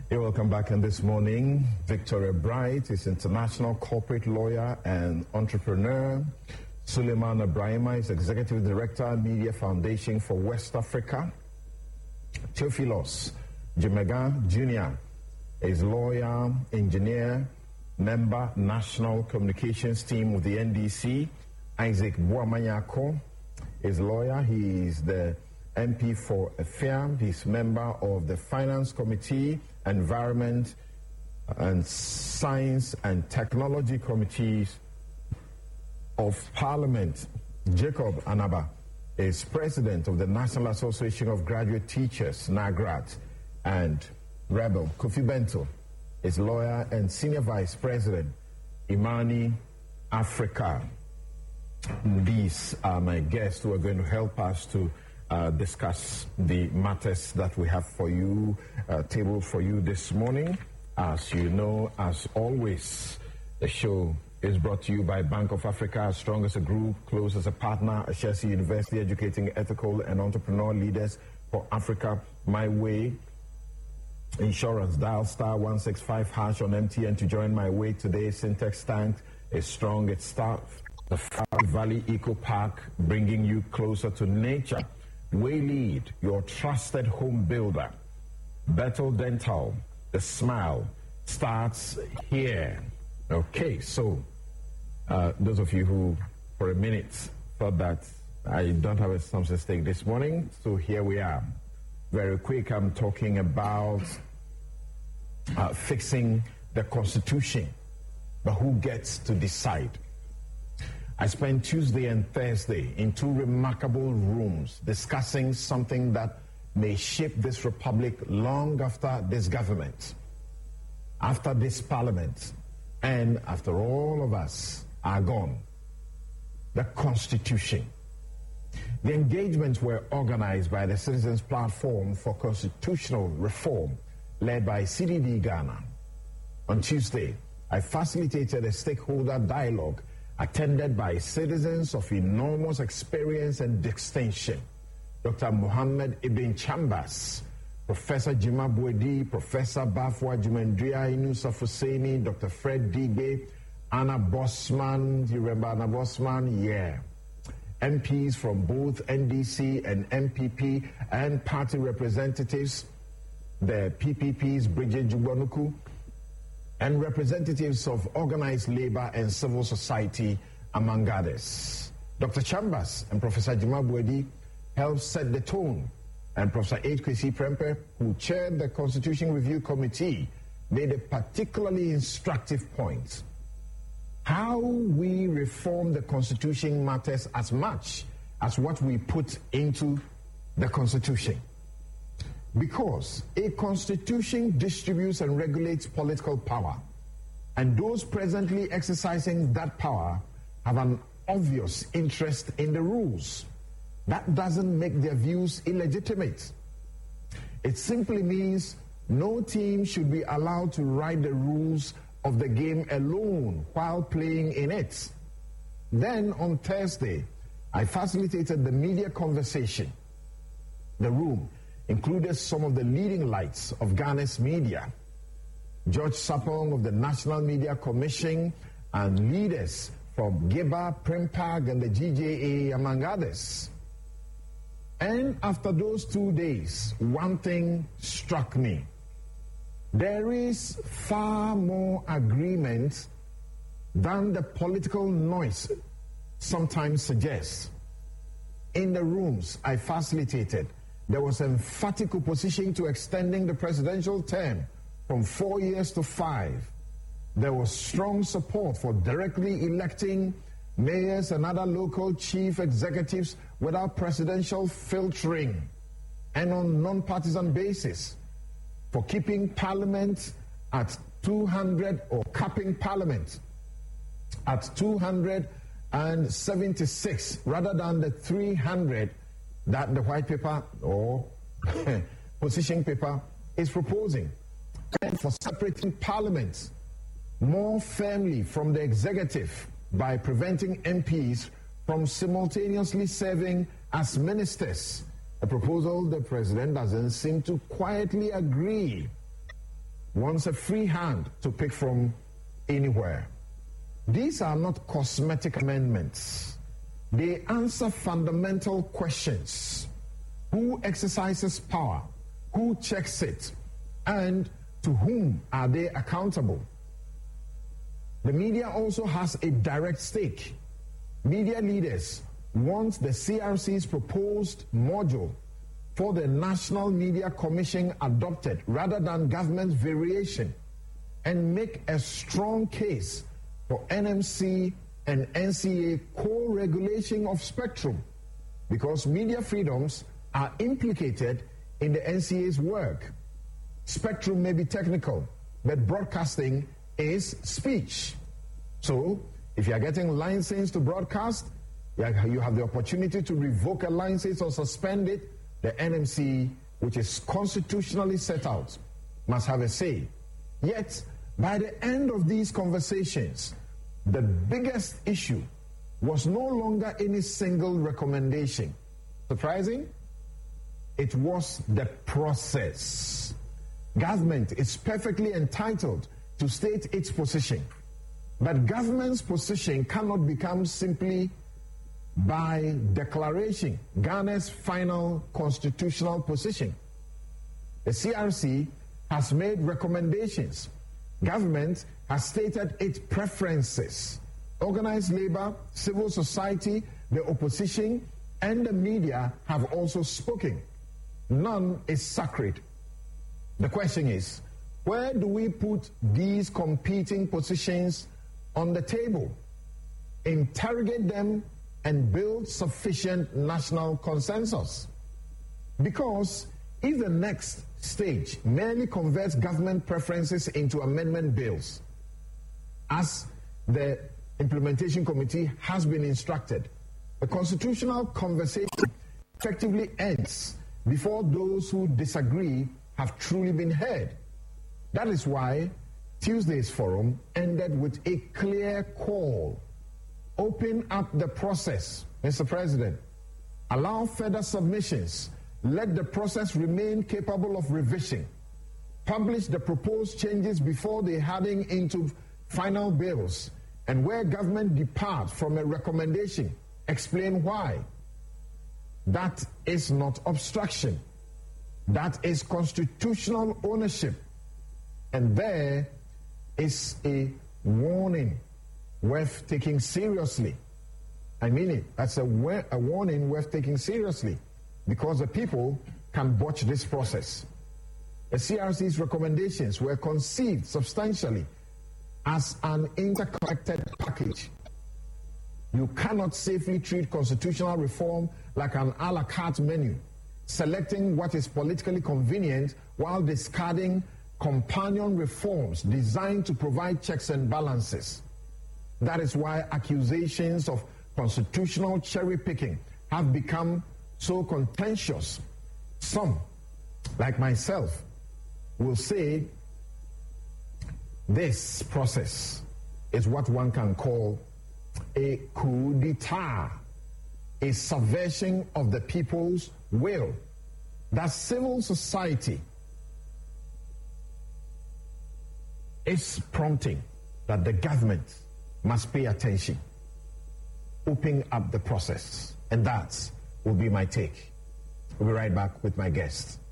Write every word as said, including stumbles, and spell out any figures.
Hey, welcome back. And this morning, Victoria Bright is international corporate lawyer and entrepreneur. Suleiman Ibrahima is executive director, Media Foundation for West Africa. Theophilos Jimega Junior is lawyer, engineer, member, national communications team of the N D C. Isaac Buamanyako is lawyer. He is the M P for Effiam. He's member of the Finance Committee, Environment and Science and Technology Committees of Parliament. Jacob Anaba is president of the National Association of Graduate Teachers, NAGRAT. And Rebel Kofi Bento is lawyer and senior vice president, Imani Africa. These are my guests who are going to help us to uh, discuss the matters that we have for you, uh, tabled for you this morning. As you know, as always, the show is brought to you by Bank of Africa, strong as a group, close as a partner, Ashesi University, educating ethical and entrepreneur leaders for Africa. My Way Insurance, dial star one six five hash on M T N to join My Way today. Syntex Tank is strong. It's start the Valley Eco Park, bringing you closer to nature. Waylead, your trusted home builder. Bethel Dental, the smile starts here. Okay, so uh, those of you who for a minute thought that I don't have a substance stake this morning, so here we are. Very quick, I'm talking about uh, fixing the Constitution, but who gets to decide? I spent Tuesday and Thursday in two remarkable rooms discussing something that may shape this republic long after this government, after this parliament, and after all of us are gone. The Constitution. The engagements were organized by the Citizens Platform for Constitutional Reform, led by C D D Ghana. On Tuesday, I facilitated a stakeholder dialogue attended by citizens of enormous experience and distinction. Doctor Mohammed Ibn Chambers, Professor Jima Bwedi, Professor Bafwa Jumendria Inusa Fuseni, Doctor Fred Digbe, Anna Bosman. You remember Anna Bosman? Yeah. M Ps from both N D C and M P P and party representatives, the P P Ps, Bridget Jugbanuku, and representatives of organized labor and civil society, among others. Doctor Chambers and Professor Jima Bwedi helped set the tone, and Professor H. Kwesi Prempeh, who chaired the Constitution Review Committee, made a particularly instructive point. How we reform the Constitution matters as much as what we put into the Constitution. Because a Constitution distributes and regulates political power, and those presently exercising that power have an obvious interest in the rules. That doesn't make their views illegitimate. It simply means no team should be allowed to write the rules of the game alone while playing in it. Then on Thursday, I facilitated the media conversation. The room included some of the leading lights of Ghana's media, George Sapong of the National Media Commission, and leaders from Giba, Primpag, and the G J A, among others. And after those two days, one thing struck me. There is far more agreement than the political noise sometimes suggests. In the rooms I facilitated, there was emphatic opposition to extending the presidential term from four years to five. There was strong support for directly electing mayors and other local chief executives without presidential filtering and on non-partisan basis, for keeping parliament at two hundred or capping parliament at two hundred seventy-six rather than the three hundred that the white paper or position paper is proposing, and for separating parliament more firmly from the executive by preventing M Ps from simultaneously serving as ministers, a proposal the president doesn't seem to quietly agree. wants a free hand to pick from anywhere. These are not cosmetic amendments. They answer fundamental questions. Who exercises power? Who checks it? And to whom are they accountable? The media also has a direct stake. Media leaders want the C R C's proposed module for the National Media Commission adopted rather than government variation, and make a strong case for N M C and N C A co-regulation of spectrum, because media freedoms are implicated in the N C A's work. Spectrum may be technical, but broadcasting is speech. So, if you are getting license to broadcast, you have the opportunity to revoke a license or suspend it. The N M C, which is constitutionally set out, must have a say. Yet, by the end of these conversations, the biggest issue was no longer any single recommendation. Surprising? It was the process. Government is perfectly entitled to state its position, but government's position cannot become simply by declaration Ghana's final constitutional position. The C R C has made recommendations. Government has stated its preferences. Organized labor, civil society, the opposition, and the media have also spoken. None is sacred. The question is, where do we put these competing positions on the table? Interrogate them and build sufficient national consensus. Because if the next stage merely converts government preferences into amendment bills, as the implementation committee has been instructed, the constitutional conversation effectively ends before those who disagree have truly been heard. That is why Tuesday's forum ended with a clear call. Open up the process, Mister President. Allow further submissions. Let the process remain capable of revision. Publish the proposed changes before they heading into final bills. And where government departs from a recommendation, explain why. That is not obstruction. That is constitutional ownership. And there is a warning worth taking seriously. I mean it. That's a, a warning worth taking seriously, because the people can botch this process. The C R C's recommendations were conceived substantially as an interconnected package. You cannot safely treat constitutional reform like an a la carte menu, selecting what is politically convenient while discarding companion reforms designed to provide checks and balances. That is why accusations of constitutional cherry picking have become so contentious. Some, like myself, will say this process is what one can call a coup d'etat, a subversion of the people's will. That civil society is prompting that the government must pay attention, open up the process. And that will be my take. We'll be right back with my guests.